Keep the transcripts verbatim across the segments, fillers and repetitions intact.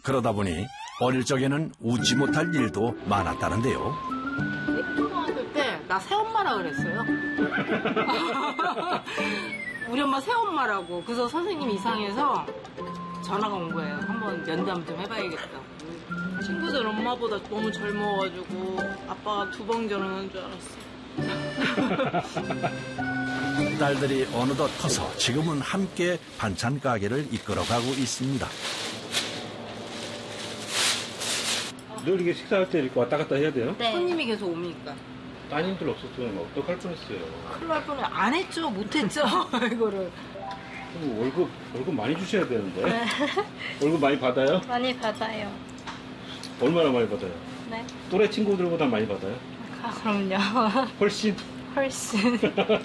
그러다 보니 어릴 적에는 웃지 못할 일도 많았다는데요. 초등학교 때 나 새엄마라 그랬어요. 우리 엄마 새엄마라고. 그래서 선생님이 이상해서 전화가 온 거예요. 한번 연담 좀 해봐야겠다. 친구들 엄마보다 너무 젊어가지고 아빠가 두 번 결혼한 줄 알았어요. 딸들이 어느덧 커서 지금은 함께 반찬 가게를 이끌어가고 있습니다. 늘 이게 식사할 때 이렇게 왔다 갔다 해야 돼요? 네. 손님이 계속 오니까. 따님들 없었으면 어떡할 뻔했어요. 큰일 날 뻔해. 안 했죠. 못 했죠. 이거를. 월급, 월급 많이 주셔야 되는데. 네. 월급 많이 받아요? 많이 받아요. 얼마나 많이 받아요? 네. 또래 친구들보다 많이 받아요? 아, 그럼요. 훨씬? 훨씬.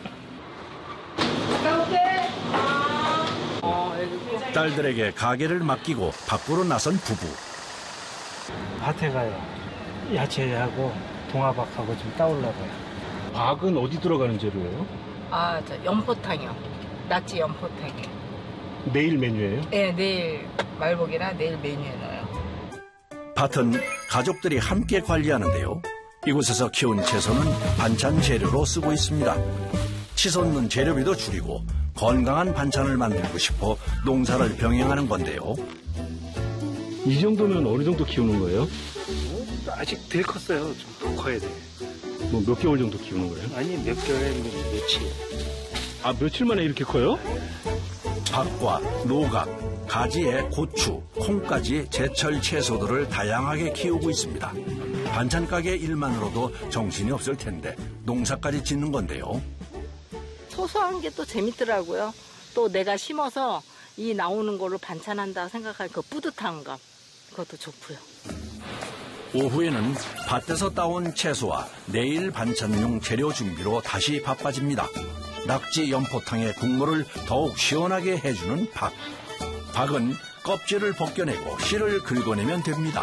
딸들에게 가게를 맡기고 밖으로 나선 부부. 밭에 가요. 야채하고 동화박하고 좀 따오려고요. 박은 어디 들어가는 재료예요? 아, 저 연포탕이요. 낙지 연포탕이요. 내일 메뉴예요? 네, 내일 말복이라 내일 메뉴에 넣어요. 밭은 가족들이 함께 관리하는데요. 이곳에서 키운 채소는 반찬 재료로 쓰고 있습니다. 치솟는 재료비도 줄이고 건강한 반찬을 만들고 싶어 농사를 병행하는 건데요. 이 정도면 어느 정도 키우는 거예요? 아직 덜 컸어요. 좀 더 커야 돼. 뭐 몇 개월 정도 키우는 거예요? 아니, 몇 개월, 며칠. 아, 며칠 만에 이렇게 커요? 박과 노각, 가지에 고추, 콩까지 제철 채소들을 다양하게 키우고 있습니다. 반찬 가게 일만으로도 정신이 없을 텐데 농사까지 짓는 건데요. 소소한 게 또 재밌더라고요. 또 내가 심어서 이 나오는 거를 반찬한다 생각할 그 뿌듯한 감. 그것도 좋고요. 오후에는 밭에서 따온 채소와 내일 반찬용 재료 준비로 다시 바빠집니다. 낙지 연포탕의 국물을 더욱 시원하게 해주는 박. 박은 껍질을 벗겨내고 씨를 긁어내면 됩니다.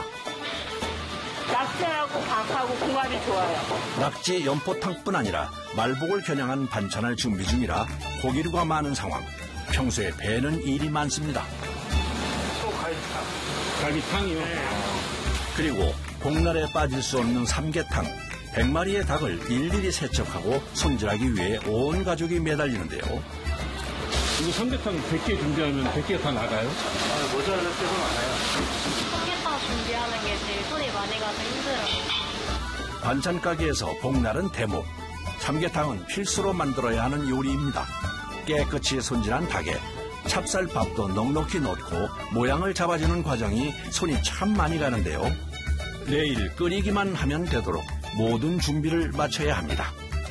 낙지하고 박하고 궁합이 좋아요. 낙지 연포탕뿐 아니라 말복을 겨냥한 반찬을 준비 중이라 고기류가 많은 상황. 평소에 배는 일이 많습니다. 갈비탕이요? 그리고 복날에 빠질 수 없는 삼계탕. 백 마리의 닭을 일일이 세척하고 손질하기 위해 온 가족이 매달리는데요. 이거 삼계탕 백 개 준비하면 백 개가 다 나가요? 아, 모자랄 때도 많아요. 삼계탕 준비하는 게 제일 손이 많이 가서 힘들어요. 반찬 가게에서 복날은 대목, 삼계탕은 필수로 만들어야 하는 요리입니다. 깨끗이 손질한 닭에 찹쌀밥도 넉넉히 넣고 모양을 잡아주는 과정이 손이 참 많이 가는데요. 내일 끓이기만 하면 되도록 모든 준비를 마쳐야 합니다.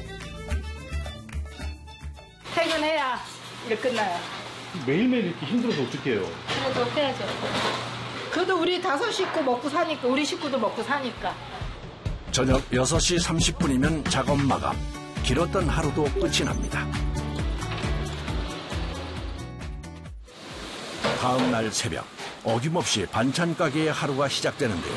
퇴근해야 일 끝나요. 매일매일 이렇게 힘들어서 어떡해요? 그래도 해야죠. 그래도 우리 다섯 식구 먹고 사니까, 우리 식구도 먹고 사니까. 저녁 여섯 시 삼십 분이면 작업 마감. 길었던 하루도 끝이 납니다. 다음 날 새벽, 어김없이 반찬 가게의 하루가 시작되는데요.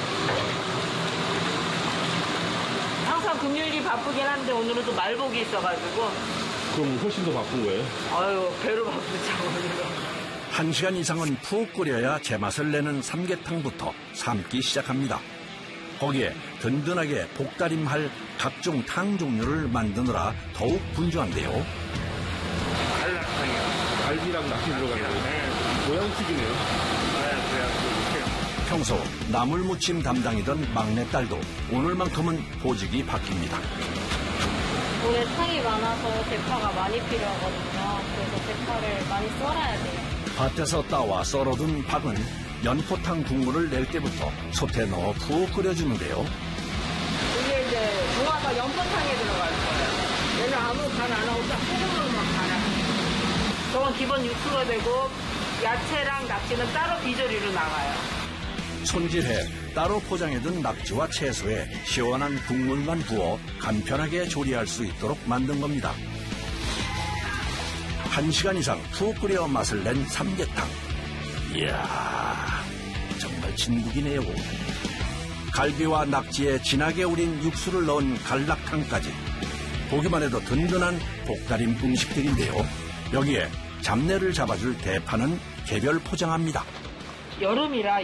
항상 금요일이 바쁘긴 한데 오늘은 또 말복이 있어가지고 그럼 훨씬 더 바쁜 거예요? 아유 배로 바쁘죠 오늘은. 한 시간 이상은 푹 끓여야 제맛을 내는 삼계탕부터 삶기 시작합니다. 거기에 든든하게 복다림할 각종 탕 종류를 만드느라 더욱 분주한데요. 갈락탕이요. 갈비랑 낙지 들어가는 거예요? 모양식이네요. 평소 나물무침 담당이던 막내딸도 오늘만큼은 보직이 바뀝니다. 올해 탕이 많아서 대파가 많이 필요하거든요. 그래서 대파를 많이 썰어야 돼요. 밭에서 따와 썰어둔 박은 연포탕 국물을 낼 때부터 솥에 넣어 푹 끓여주는데요. 이게 이제 무화과 연포탕에 들어갈 거예요. 얘는 아무 간 안 하고 딱 소금으로만 갈아. 저건 기본 육수가 되고 야채랑 낙지는 따로 비조리로 나가요. 손질해 따로 포장해둔 낙지와 채소에 시원한 국물만 부어 간편하게 조리할 수 있도록 만든 겁니다. 한 시간 이상 푹 끓여 맛을 낸 삼계탕. 이야, 정말 진국이네요. 갈비와 낙지에 진하게 우린 육수를 넣은 갈락탕까지. 보기만 해도 든든한 복다림 음식들인데요. 여기에 잡내를 잡아줄 대파는 개별 포장합니다. 여름이라